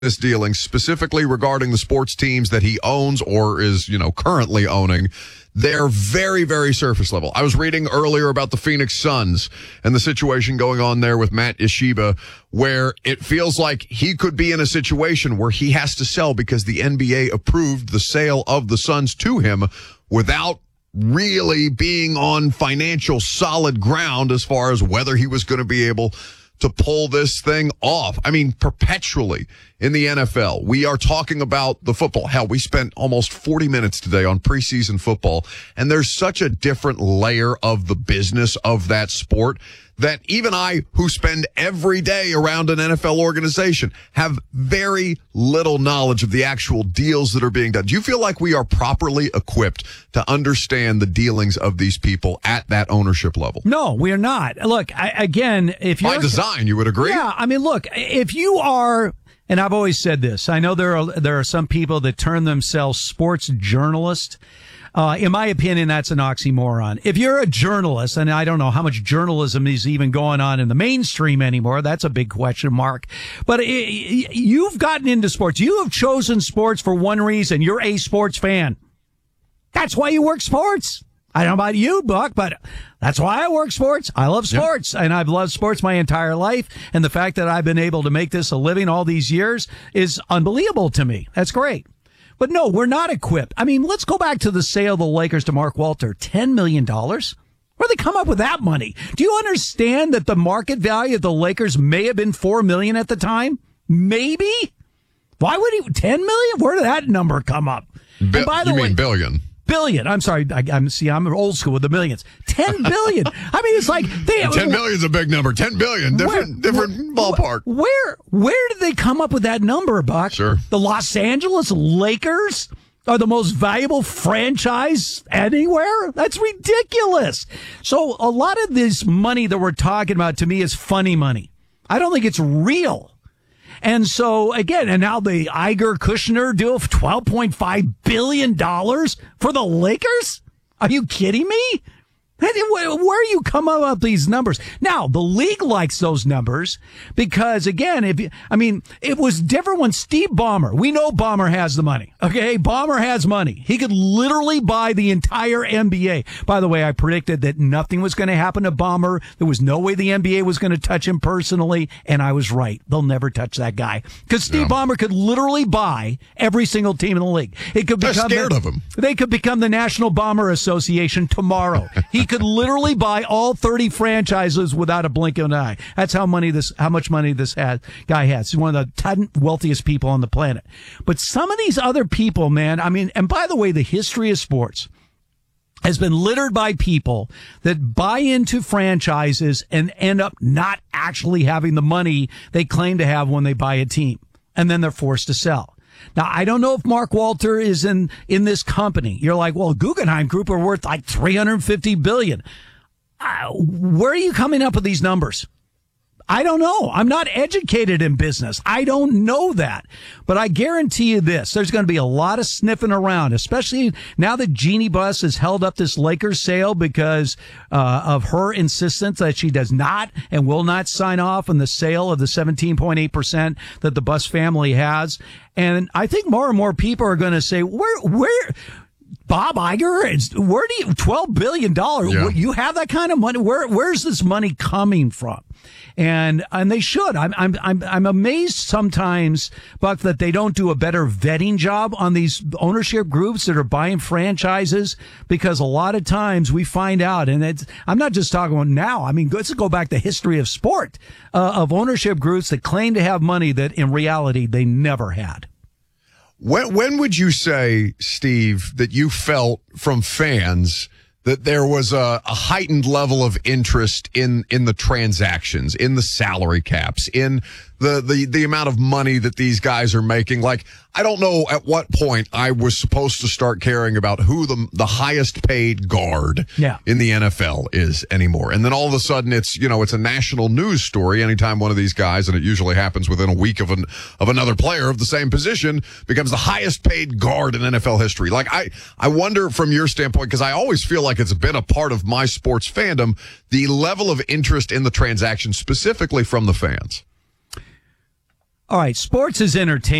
dealings, specifically regarding the sports teams that he owns or is, currently owning, they're very, very surface level. I was reading earlier about the Phoenix Suns and the situation going on there with Matt Ishiba, where it feels like he could be in a situation where he has to sell because the NBA approved the sale of the Suns to him without really being on financial solid ground as far as whether he was going to be able to pull this thing off. I mean, perpetually in the NFL, we are talking about the football. Hell, we spent almost 40 minutes today on preseason football, and there's such a different layer of the business of that sport that even I, who spend every day around an NFL organization, have very little knowledge of the actual deals that are being done. Do you feel like we are properly equipped to understand the dealings of these people at that ownership level? No, we are not. Look, if you're... By design, you would agree? Yeah, I mean, look, if you are... And I've always said this. I know there are some people that term themselves sports journalists. In my opinion, that's an oxymoron. If you're a journalist, and I don't know how much journalism is even going on in the mainstream anymore, that's a big question mark. But you've gotten into sports. You have chosen sports for one reason. You're a sports fan. That's why you work sports. I don't know about you, Buck, but that's why I work sports. I love sports, and I've loved sports my entire life. And the fact that I've been able to make this a living all these years is unbelievable to me. That's great. But no, we're not equipped. I mean, let's go back to the sale of the Lakers to Mark Walter. $10 million? Where'd they come up with that money? Do you understand that the market value of the Lakers may have been $4 million at the time? Maybe? Why would he? $10 million? Where did that number come up? And by the way, mean billion? Billion. I'm sorry. I'm old school with the millions. 10 billion. I mean, it's like 10 billion is a big number. 10 billion. Different ballpark. Where did they come up with that number, Buck? Sure. The Los Angeles Lakers are the most valuable franchise anywhere? That's ridiculous. So a lot of this money that we're talking about to me is funny money. I don't think it's real. And so, again, and now the Iger-Kushner deal of $12.5 billion for the Lakers? Are you kidding me? Where you come up with these numbers? Now, the league likes those numbers because, again, it was different when Steve Ballmer, we know Ballmer has the money, okay? Ballmer has money. He could literally buy the entire NBA. By the way, I predicted that nothing was going to happen to Ballmer. There was no way the NBA was going to touch him personally, and I was right. They'll never touch that guy because Steve Ballmer could literally buy every single team in the league. They're scared of him. They could become the National Bomber Association tomorrow. He could literally buy all 30 franchises without a blink of an eye. That's how much money this guy has. He's one of the 10 wealthiest people on the planet. But some of these other people, man, I mean, and by the way, the history of sports has been littered by people that buy into franchises and end up not actually having the money they claim to have when they buy a team. And then they're forced to sell. Now, I don't know if Mark Walter is in this company. You're like, well, Guggenheim Group are worth like $350 billion. Where are you coming up with these numbers? I don't know. I'm not educated in business. I don't know that. But I guarantee you this. There's going to be a lot of sniffing around, especially now that Jeannie Buss has held up this Lakers sale because of her insistence that she does not and will not sign off on the sale of the 17.8% that the Buss family has. And I think more and more people are going to say, where Bob Iger, where do you, $12 billion, you have that kind of money? Where's this money coming from? And they should. I'm amazed sometimes, Buck, that they don't do a better vetting job on these ownership groups that are buying franchises, because a lot of times we find out, and I'm not just talking about now. I mean, let's go back to history of sport, of ownership groups that claim to have money that in reality they never had. When would you say, Steve, that you felt from fans that there was a heightened level of interest in the transactions, in the salary caps, in the amount of money that these guys are making? Like, I don't know at what point I was supposed to start caring about who the highest paid guard in the NFL is anymore. And then all of a sudden it's a national news story anytime one of these guys, and it usually happens within a week of another player of the same position, becomes the highest paid guard in NFL history. Like, I wonder from your standpoint, because I always feel like it's been a part of my sports fandom, the level of interest in the transaction specifically from the fans. All right, sports is entertainment.